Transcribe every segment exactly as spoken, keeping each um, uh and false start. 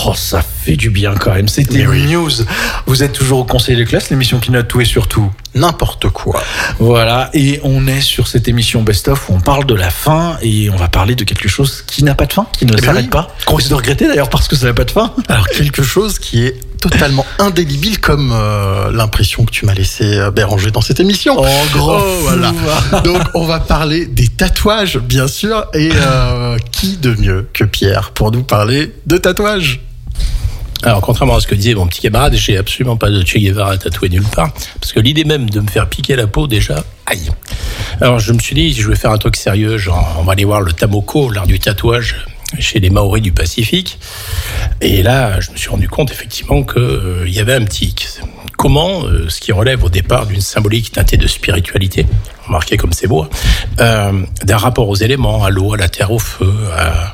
Oh, ça fait du bien quand même. C'était oui. News. Vous êtes toujours au Conseil de classe, l'émission qui note tout et surtout n'importe quoi. Voilà, et on est sur cette émission Best of où on parle de la fin et on va parler de quelque chose qui n'a pas de fin, qui ne eh s'arrête oui. pas. Qu'on risque de regretter d'ailleurs parce que ça n'a pas de fin. Alors quelque chose qui est totalement indélébile comme euh, l'impression que tu m'as laissé euh, Béranger dans cette émission. Oh, gros oh, voilà. Donc on va parler des tatouages, bien sûr, et euh, qui de mieux que Pierre pour nous parler de tatouages. Alors, contrairement à ce que disait mon petit camarade, j'ai absolument pas de Che Guevara tatoué nulle part, parce que l'idée même de me faire piquer la peau, déjà, aïe. Alors, je me suis dit, je vais faire un truc sérieux, genre, on va aller voir le tamoko, l'art du tatouage, chez les Maoris du Pacifique. Et là, je me suis rendu compte, effectivement, qu'il euh, y avait un petit hic. Comment, euh, ce qui relève au départ d'une symbolique teintée de spiritualité, remarquez comme c'est beau, euh, d'un rapport aux éléments, à l'eau, à la terre, au feu, à,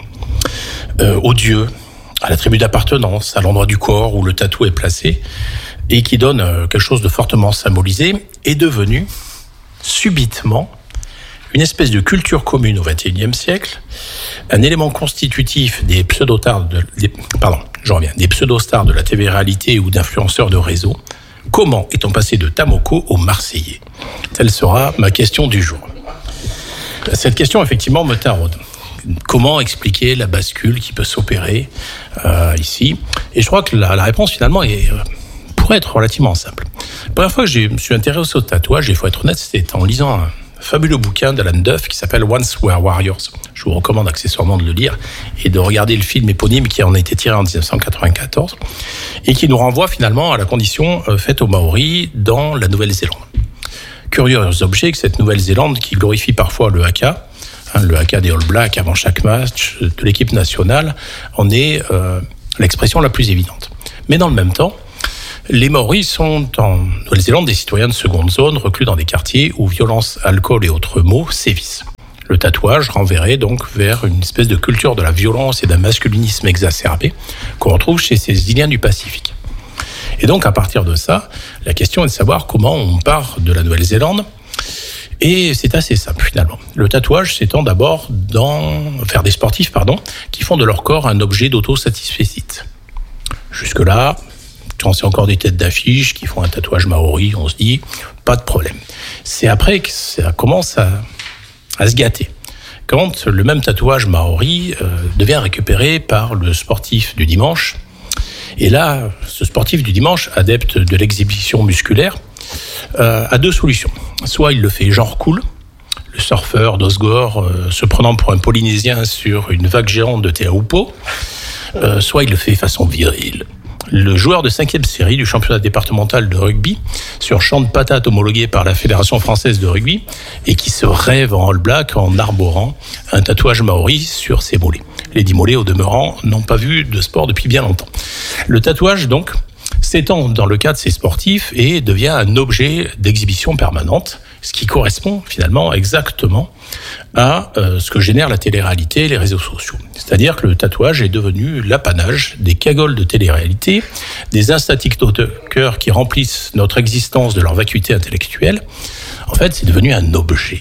euh, aux dieux, à la tribu d'appartenance, à l'endroit du corps où le tatou est placé, et qui donne quelque chose de fortement symbolisé, est devenu subitement une espèce de culture commune au vingt et unième siècle, un élément constitutif des pseudo-stars de, des, pardon, je reviens, des pseudo-stars de la T V-réalité ou d'influenceurs de réseau. Comment est-on passé de Tamoko au Marseillais ? Telle sera ma question du jour. Cette question, effectivement, me taraude. Comment expliquer la bascule qui peut s'opérer euh, ici ? Et je crois que la, la réponse, finalement, est, euh, pourrait être relativement simple. La première fois que je me suis intéressé au tatouage, il faut être honnête, c'était en lisant un fabuleux bouquin d'Alan Duff qui s'appelle Once Were Warriors. Je vous recommande accessoirement de le lire et de regarder le film éponyme qui en a été tiré en dix-neuf cent quatre-vingt-quatorze et qui nous renvoie finalement à la condition euh, faite aux Maoris dans la Nouvelle-Zélande. Curieux objet que cette Nouvelle-Zélande qui glorifie parfois le haka, le haka des All Blacks avant chaque match de l'équipe nationale, en est euh, l'expression la plus évidente. Mais dans le même temps, les Maoris sont en Nouvelle-Zélande des citoyens de seconde zone reclus dans des quartiers où violence, alcool et autres maux sévissent. Le tatouage renverrait donc vers une espèce de culture de la violence et d'un masculinisme exacerbé qu'on retrouve chez ces îliens du Pacifique. Et donc à partir de ça, la question est de savoir comment on part de la Nouvelle-Zélande. Et c'est assez simple finalement. Le tatouage s'étend d'abord dans, vers des sportifs pardon, qui font de leur corps un objet d'autosatisfecit. Jusque-là, quand c'est encore des têtes d'affiche qui font un tatouage maori, on se dit, pas de problème. C'est après que ça commence à, à se gâter. Quand le même tatouage maori euh, devient récupéré par le sportif du dimanche, et là, ce sportif du dimanche, adepte de l'exhibition musculaire, Euh, a deux solutions. Soit il le fait genre cool, le surfeur d'Osgore euh, se prenant pour un Polynésien sur une vague géante de Te Aupo, euh, soit il le fait façon virile. Le joueur de cinquième série du championnat départemental de rugby, sur champ de patates homologué par la Fédération française de rugby, et qui se rêve en All Black en arborant un tatouage maori sur ses mollets. Les dix mollets, au demeurant, n'ont pas vu de sport depuis bien longtemps. Le tatouage, donc, s'étend dans le cas de ces sportifs et devient un objet d'exhibition permanente, ce qui correspond finalement exactement à euh, ce que génère la télé-réalité et les réseaux sociaux. C'est-à-dire que le tatouage est devenu l'apanage des cagoles de télé-réalité, des insta tiktokers qui remplissent notre existence de leur vacuité intellectuelle. En fait, c'est devenu un objet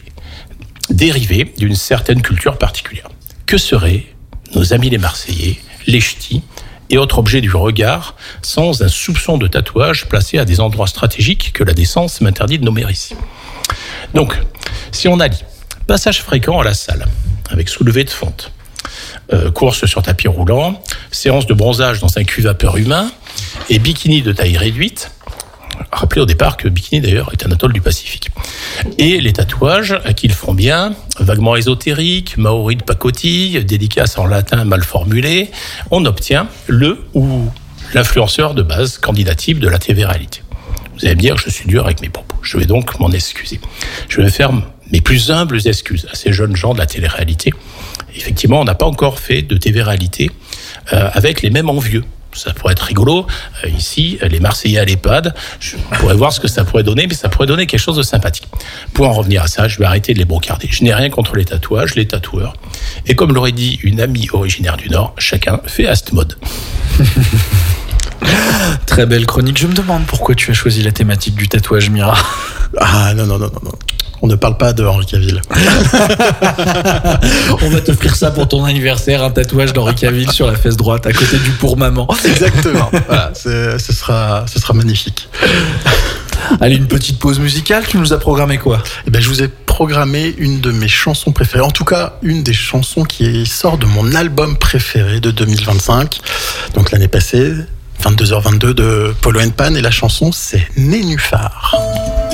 dérivé d'une certaine culture particulière. Que seraient nos amis les Marseillais, les ch'tis, et autres objets du regard, sans un soupçon de tatouage placé à des endroits stratégiques que la décence m'interdit de nommer ici. Donc, si on allie passage fréquent à la salle, avec soulevé de fonte, euh, course sur tapis roulant, séance de bronzage dans un cuve vapeur humain, et bikini de taille réduite, rappelez au départ que bikini d'ailleurs est un atoll du Pacifique, et les tatouages à qui ils font bien, vaguement ésotériques, maoris de pacotille, dédicaces en latin mal formulées, on obtient le ou l'influenceur de base, candidat type de la T V-réalité. Vous allez me dire que je suis dur avec mes propos, je vais donc m'en excuser. Je vais faire mes plus humbles excuses à ces jeunes gens de la télé-réalité. Effectivement, on n'a pas encore fait de T V-réalité euh, avec les mêmes envieux. Ça pourrait être rigolo. Euh, ici, les Marseillais à l'EHPAD, je pourrais voir ce que ça pourrait donner, mais ça pourrait donner quelque chose de sympathique. Pour en revenir à ça, je vais arrêter de les brocarder. Je n'ai rien contre les tatouages, les tatoueurs. Et comme l'aurait dit une amie originaire du Nord, chacun fait à cette mode. Très belle chronique. Je me demande pourquoi tu as choisi la thématique du tatouage, Mira. Ah non, non, non, non, non. On ne parle pas de Henri Cavill. On va t'offrir ça pour ton anniversaire, un tatouage d'Henri Cavill sur la fesse droite, à côté du pour maman. Exactement. Voilà, c'est, ce sera, ce sera magnifique. Allez, une petite pause musicale. Tu nous as programmé quoi ? Eh ben, je vous ai programmé une de mes chansons préférées. En tout cas, une des chansons qui sort de mon album préféré de deux mille vingt-cinq. Donc l'année passée, vingt-deux heures vingt-deux de Polo and Pan. Et la chanson, c'est Nénuphar.